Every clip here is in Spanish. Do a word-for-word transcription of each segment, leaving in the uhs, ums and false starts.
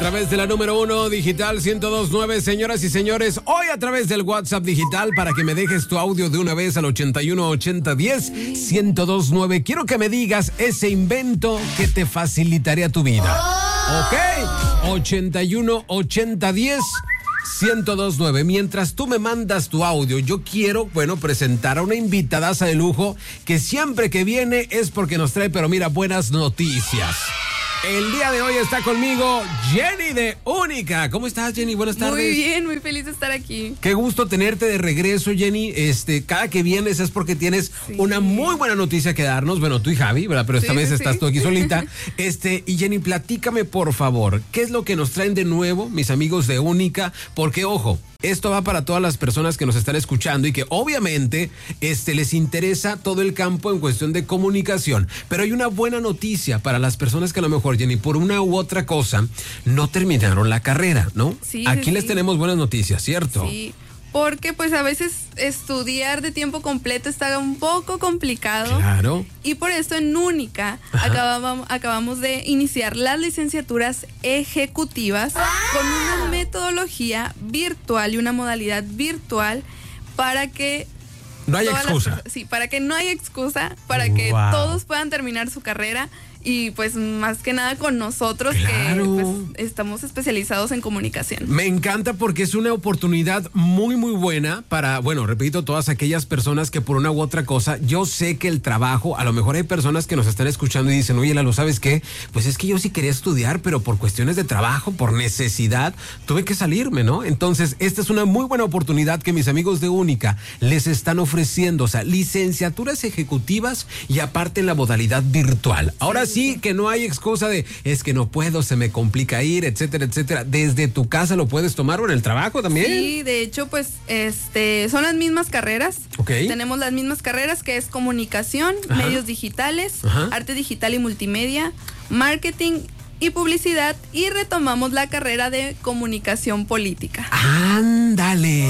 A través de la número uno digital ciento dos punto nueve, señoras y señores, hoy a través del WhatsApp digital para que me dejes tu audio de una vez al ochenta y uno ochenta diez ciento dos punto nueve. Quiero que me digas ese invento que te facilitaría tu vida. ¿Ok? ochenta y uno ochenta diez ciento dos punto nueve. Mientras tú me mandas tu audio, yo quiero, bueno, presentar a una invitadaza de lujo que siempre que viene es porque nos trae, pero mira, buenas noticias. El día de hoy está conmigo Jenny de Única. ¿Cómo estás, Jenny? Buenas tardes. Muy bien, muy feliz de estar aquí. Qué gusto tenerte de regreso, Jenny. Este, cada que vienes es porque tienes sí. una muy buena noticia que darnos. Bueno, tú y Javi, ¿verdad? Pero esta sí, vez sí, estás sí. tú aquí solita. Este, y Jenny, platícame, por favor, ¿qué es lo que nos traen de nuevo mis amigos de Única? Porque, ojo, esto va para todas las personas que nos están escuchando y que obviamente este, les interesa todo el campo en cuestión de comunicación. Pero hay una buena noticia para las personas que a lo mejor, Jenny, por una u otra cosa, no terminaron la carrera, ¿no? Sí, Aquí sí, les sí. tenemos buenas noticias, ¿cierto? Sí, porque pues a veces estudiar de tiempo completo está un poco complicado. Claro. Y por esto en Única acabamos, acabamos de iniciar las licenciaturas ejecutivas ¡Ah! Con una metodología virtual y una modalidad virtual para que no haya excusa. Las, sí, para que no haya excusa, para wow. que todos puedan terminar su carrera. Y pues más que nada con nosotros claro. que pues, estamos especializados en comunicación. Me encanta porque es una oportunidad muy muy buena para, bueno, repito, todas aquellas personas que por una u otra cosa, yo sé que el trabajo, a lo mejor hay personas que nos están escuchando y dicen, oye, Lalo, ¿sabes qué? Pues es que yo sí quería estudiar, pero por cuestiones de trabajo, por necesidad, tuve que salirme, ¿no? Entonces, esta es una muy buena oportunidad que mis amigos de Única les están ofreciendo, o sea, licenciaturas ejecutivas y aparte en la modalidad virtual. Ahora sí, Sí, que no hay excusa de es que no puedo, se me complica ir, etcétera, etcétera. Desde tu casa lo puedes tomar o en el trabajo también. Sí, de hecho, pues, este, son las mismas carreras. Okay. Tenemos las mismas carreras que es comunicación, Ajá. medios digitales, Ajá. arte digital y multimedia, marketing y publicidad, y retomamos la carrera de comunicación política. ¡Ándale!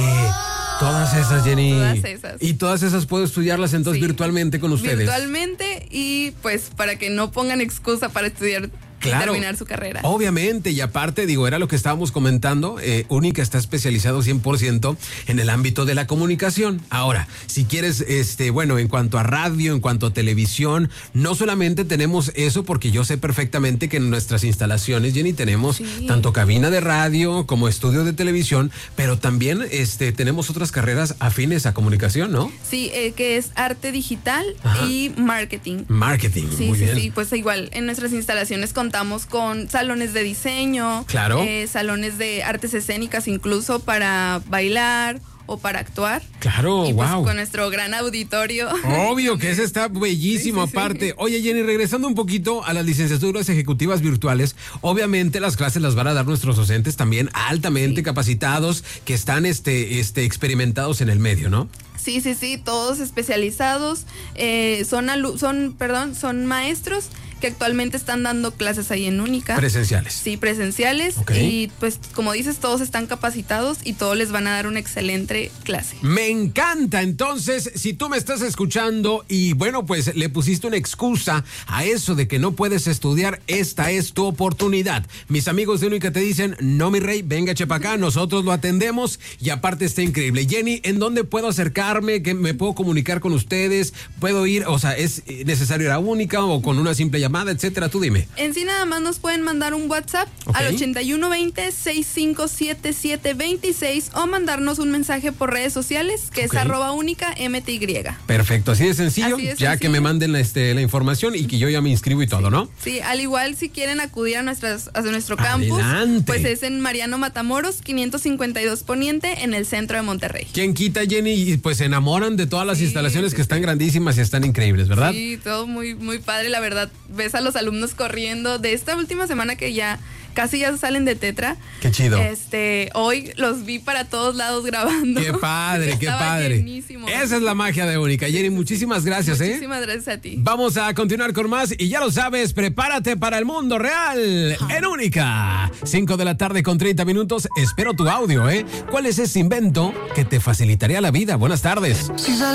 Todas esas, Jenny. Todas esas. Y todas esas puedo estudiarlas entonces sí. virtualmente con ustedes. Virtualmente y pues para que no pongan excusa para estudiar. Claro, terminar su carrera. Obviamente, y aparte, digo, era lo que estábamos comentando, eh, Única está especializado cien por ciento en el ámbito de la comunicación. Ahora, si quieres, este, bueno, en cuanto a radio, en cuanto a televisión, no solamente tenemos eso, porque yo sé perfectamente que en nuestras instalaciones, Jenny, tenemos sí. tanto cabina de radio como estudio de televisión, pero también este, tenemos otras carreras afines a comunicación, ¿no? Sí, eh, que es arte digital Ajá. y marketing. Marketing, sí, muy sí, bien. Sí, pues igual, en nuestras instalaciones con Contamos con salones de diseño, claro. eh, salones de artes escénicas incluso para bailar o para actuar. Claro, y pues wow. con nuestro gran auditorio. Obvio que ese está bellísimo sí, sí, aparte. Sí. Oye, Jenny, regresando un poquito a las licenciaturas ejecutivas virtuales, obviamente las clases las van a dar nuestros docentes también altamente sí. capacitados, que están este, este, experimentados en el medio, ¿no? Sí, sí, sí, todos especializados, eh, son, alu- son, perdón, son maestros que actualmente están dando clases ahí en Única. Presenciales. Sí, presenciales. Okay. Y pues, como dices, todos están capacitados y todos les van a dar una excelente clase. Me encanta. Entonces, si tú me estás escuchando y bueno, pues le pusiste una excusa a eso de que no puedes estudiar, esta es tu oportunidad. Mis amigos de Única te dicen, no, mi rey, venga, chepa acá, nosotros lo atendemos y aparte está increíble. Jenny, ¿en dónde puedo acercarme? ¿Qué me puedo comunicar con ustedes? ¿Puedo ir? O sea, ¿es necesario ir a Única o con una simple llamada? Etcétera, tú dime. En sí nada más nos pueden mandar un WhatsApp okay. al ochenta y uno veinte, sesenta y cinco setenta y siete veintiséis o mandarnos un mensaje por redes sociales que okay. es arroba única mty. Perfecto, así de sencillo, así de ya sencillo. Que me manden este, la información y que yo ya me inscribo y todo, ¿no? Sí, al igual si quieren acudir a, nuestras, a nuestro campus, Adelante. Pues es en Mariano Matamoros, quinientos cincuenta y dos Poniente, en el centro de Monterrey. ¿Quién quita, Jenny? Y pues se enamoran de todas las sí, instalaciones sí, que sí. están grandísimas y están increíbles, ¿verdad? Sí, todo muy, muy padre, la verdad. Ves a los alumnos corriendo de esta última semana que ya casi ya salen de Tetra. Qué chido. Este, hoy los vi para todos lados grabando. Qué padre, qué padre. Llenísimo. Esa es la magia de Única. Jenny, muchísimas gracias, muchísimas ¿eh? Muchísimas gracias a ti. Vamos a continuar con más y ya lo sabes, prepárate para el mundo real en Única. cinco de la tarde con treinta minutos. Espero tu audio, ¿eh? ¿Cuál es ese invento que te facilitaría la vida? Buenas tardes.